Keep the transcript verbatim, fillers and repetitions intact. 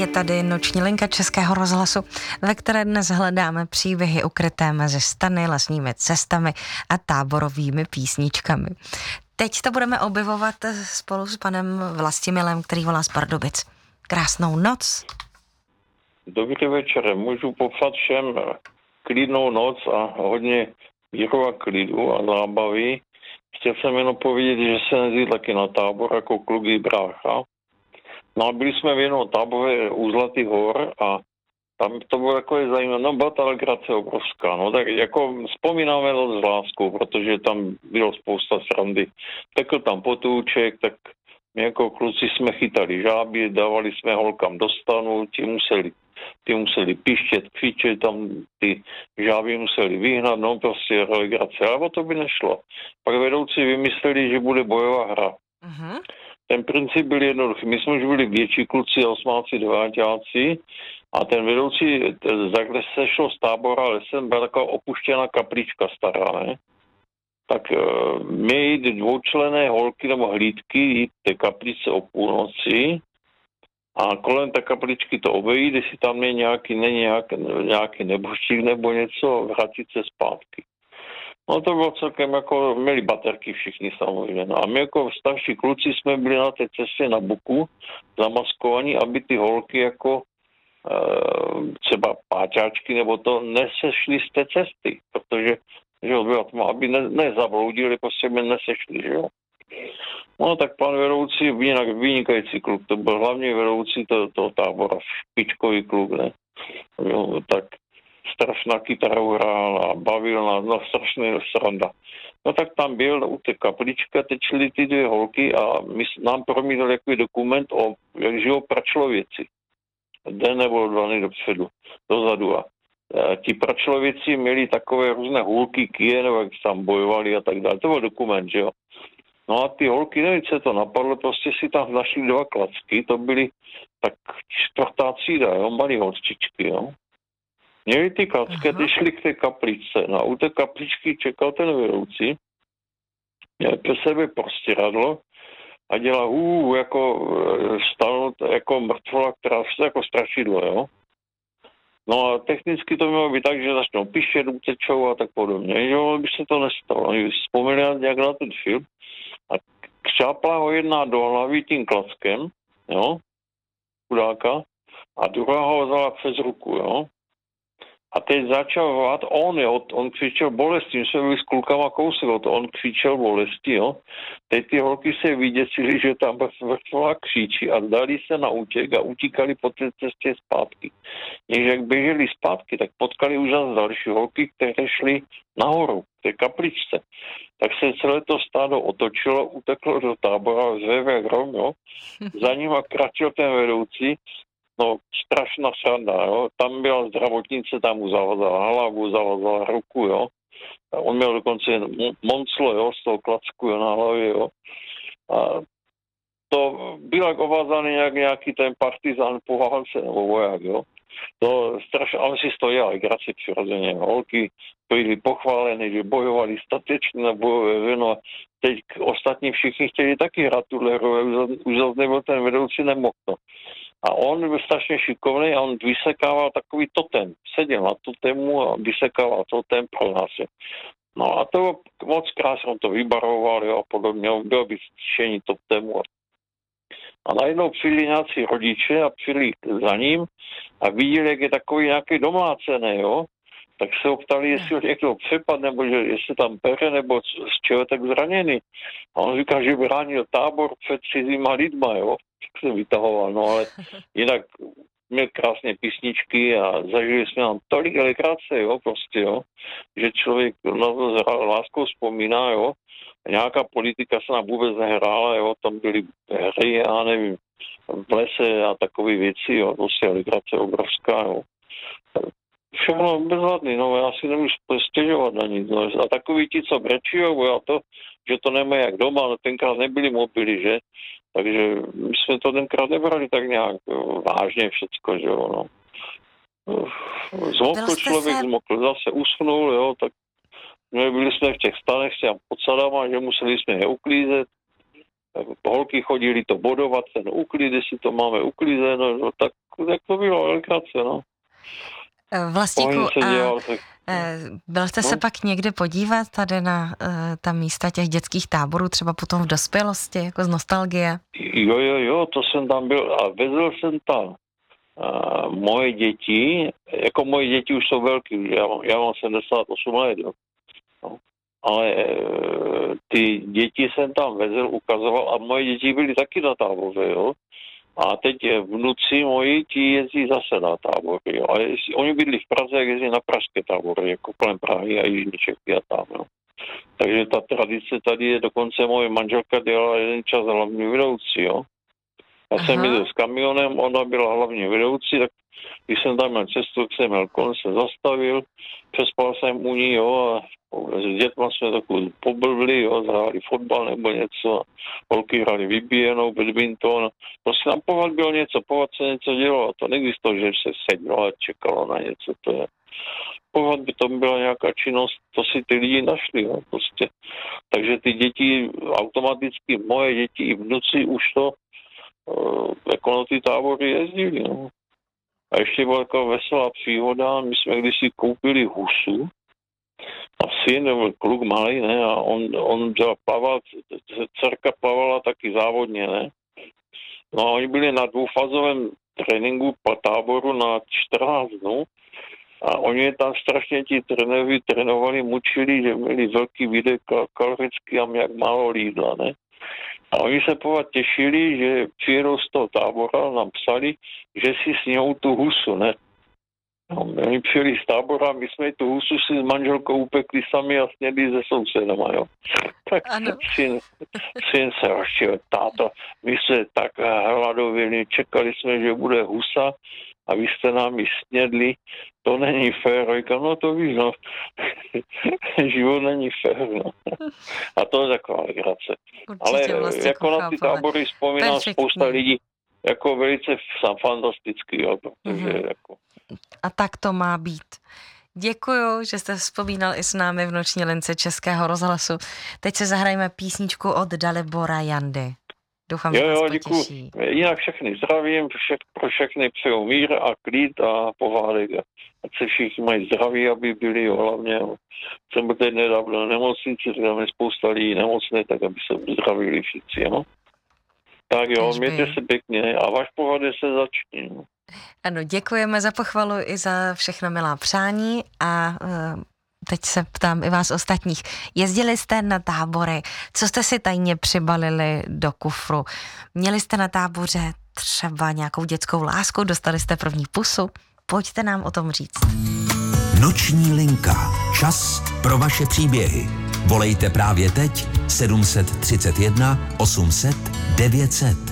Je tady noční linka Českého rozhlasu, ve které dnes hledáme příběhy ukryté mezi stany, lesními cestami a táborovými písničkami. Teď to budeme objevovat spolu s panem Vlastimilem, který volá z Pardubic. Krásnou noc. Dobrý večer. Můžu popřát všem klidnou noc a hodně míru a klidu a zábavy. Chtěl jsem jenom povědět, že jsem jezdil taky na tábor jako kluk i brácha. No a byli jsme v jednom táboře u Zlatých hor a tam to bylo takové zajímavé, no byla ta legrace obrovská, no tak jako vzpomínáme to s láskou, protože tam bylo spousta srandy. Tekl tam potůček, tak my jako kluci jsme chytali žáby, dávali jsme holkám do stanu, ti museli, ti museli pištět, křičet, tam ty žáby museli vyhnat, no prostě legrace, ale o to by nešlo. Pak vedoucí vymysleli, že bude bojová hra. Uh-huh. Ten princip byl jednoduchý. My jsme už byli větší kluci, osmáci, deváťáci a ten vedoucí, takhle se šlo z tábora lesem, byla taková opuštěná kaplička stará, ne? Tak my jít dvoučlenné holky nebo hlídky jít té kapličce o půlnoci a kolem té kapličky to obejít, jestli tam je nějaký, není nějaký, nějaký nebožčík nebo něco, vrátit se zpátky. No to bylo celkem jako, měli baterky všichni samozřejmě. No a my jako starší kluci jsme byli na té cestě na buku zamaskovaní, aby ty holky jako e, třeba páťáčky nebo to nesešly z té cesty, protože že byla tma, aby ne, nezabloudili, prostě by nesešli, že jo. No tak pan vedoucí, jinak vynikající kluk, to byl hlavně vedoucí toho, toho tábora, špičkový kluk, ne. Jo, tak strašná kytaru hrál a bavil nás, no strašný sranda. No tak tam byl u té kapličky, teď šly ty dvě holky a my, nám promítl jaký dokument o, jak žijou pračlověci. Den nebo dva dny dopředu, dozadu. A e, ti pračlověci měli takové různé hůlky, kije, nebo jak tam bojovali a tak dále. To byl dokument, že jo. No a ty holky, nevím, co to napadlo, prostě si tam našli dva klacky, to byly tak čtvrtá třída, jo, malý holčičky, jo. Měli ty klacky, ty šli k té kapličce. No a u té kapličky čekal ten vedoucí, měl pro sebe prostěradlo a dělal hů, jako stalo, jako mrtvola, která se jako strašidlo, jo. No a technicky to mělo být tak, že začnou pišet, utečou a tak podobně, že by se to nestalo. Oni vzpomněli nějak na ten film a křápla ho jedna do hlavy tím klackem, jo, chudáka, a druhá ho vzala přes ruku, jo. A teď začal vát, on, jo, on křičel bolesti, my jsme byli s klukama kousek, on křičel bolesti, jo. Teď ty holky se vyděsily, že tam vrtvola křičí a dali se na útěk a utíkali po té cestě zpátky. Když jak běželi zpátky, tak potkali už zase další holky, které šly nahoru, v té kapličce. Tak se celé to stádo otočilo, uteklo do tábora, zvěvé hrom, jo. Za ním kračil ten vedoucí. No, strašná sranda, jo. Tam byla zdravotnice, tam mu zavazala hlavu, zavazala ruku, jo. On měl dokonce jen monclo, jo, z toho klacku, jo, na hlavě, jo. A to byl jak ovázaný nějak, nějaký ten partizán, poválce nebo voják, jo. To strašně, ale si stojí legraci přirozeně. Holky byly pochváleny, že bojovali statečně na bojové vino. Teď ostatní všichni chtěli taky hrát tuhle hru, už zase nebyl ten vedoucí, nemohl to. A on byl strašně šikovný a on vysekával takový totem. Seděl na totému a vysekával totem pro nás. No a to moc krásně, on to vybaroval, jo, a podobně. On byl vystišení totému. A najednou přijeli nějací rodiče a přijeli za ním a viděli, jak je takový nějaký domlácený, jo. Tak se ho ptali, jestli ho někdo přepad, nebo že jestli tam pere, nebo z čeho je tak zraněný. A on říká, že bránil tábor před cizíma lidma, jo. Tak se vytahoval, no ale jinak měl krásné písničky a zažili jsme nám tolik legrace, jo, prostě, jo, že člověk na to s láskou vzpomíná, jo. Nějaká politika se nám vůbec nehrála, jo, tam byly hry, já nevím, v lese a takové věci, jo, prostě legrace obrovská, jo. Všechno bezvadný, no, já si nemůžu stěžovat na nic, no. A takový ti, co brečijou, já to, že to nemají jak doma, no tenkrát nebyly mobily, že, takže my jsme to tenkrát nebrali tak nějak jo, vážně všecko, že jo, no. Zmokl člověk, se... zmokl, zase usnul, jo, tak my byli jsme v těch stanech s těm podsadama, že museli jsme je uklízet, holky chodili to bodovat, ten uklid, jestli to máme uklízeno, no tak jak to bylo, velikrace, no. Vlastníku, se a dělal, tak... byl jste no? se pak někdy podívat tady na uh, ta místa těch dětských táborů, třeba potom v dospělosti, jako z nostalgie? Jo, jo, jo, to jsem tam byl a vezl jsem tam uh, moje děti, jako moje děti už jsou velký, já, já mám sedmdesát osm let, jo. No. Ale uh, ty děti jsem tam vezl, ukazoval a moje děti byly taky na táboře, jo. A teď vnuci moji, ti jezdí zase na tábory, jo. Ale oni bydlí v Praze, jak jezdí na pražské tábory, jako kolem Prahy a Jižní Čechy a tam, jo. Takže ta tradice tady je, dokonce moje manželka dělala jeden čas hlavní vedoucí, jo. Já Aha. jsem jezdil s kamionem, ona byla hlavní vedoucí, tak když jsem tam měl cestu, tak jsem měl kon, se zastavil, přespal jsem u ní, jo, a s dětma jsme takový poblbli, jo, zahráli fotbal nebo něco, holky hráli vybíjenou, badminton, prostě tam povad bylo něco, povad se něco dělalo, to neexistuje, že se sedělo a čekalo na něco, to je. Povad by to byla nějaká činnost, to si ty lidi našli, jo, prostě. Takže ty děti, automaticky moje děti i vnuci už to uh, jako na ty tábory jezdili, no. A ještě byla taková veselá příhoda, my jsme kdysi koupili husu a syn, nebo kluk malý, ne, a on, on dělal plaval, dcerka plavala taky závodně, ne. No a oni byli na dvoufázovém tréninku po táboru na čtrnáct dnů a oni je tam strašně ti trenéři trénovali, mučili, že měli velký výdej kalorický a jak málo jídla, ne. A oni se povat těšili, že přijedou z toho tábora, nám psali, že si sněhou tu husu, ne. No, oni přijeli z tábora, my jsme tu husu si s manželkou upekli sami a snědli se sousedama, jo. Tak syn, syn se rozčil, táto, my se tak hladovili, čekali jsme, že bude husa a vy jste nám ji snědli, to není fér. Říkám, no to víš, no. Život není fér, no. A to je taková legrace. Ale vlastně jako na ty tábory vzpomínám spousta lidí, jako velice fantastický, jo, protože mm-hmm. jako... A tak to má být. Děkuju, že jste vzpomínal i s námi v noční lince Českého rozhlasu. Teď se zahrajeme písničku od Dalibora Jandy. Doufám, jo, že vás jo, potěší. Děkuji. Jinak všechny zdravím, všech, pro všechny přeju mír a klid a pohádek. Ať se všichni mají zdraví, aby byli, jo, hlavně. Jo. Jsem byl teď nedávno na nemocnici, tam je spousta lidí nemocné, tak aby se zdravili všichni, no. Tak jo, Kežby. Mějte se pěkně a váš pohádek se začne. No. Ano, děkujeme za pochvalu i za všechno milá přání a uh, teď se ptám i vás ostatních. Jezdili jste na tábory, co jste si tajně přibalili do kufru? Měli jste na táboře třeba nějakou dětskou lásku? Dostali jste první pusu? Pojďte nám o tom říct. Noční linka. Čas pro vaše příběhy. Volejte právě teď sedm set třicet jedna osm set devět set.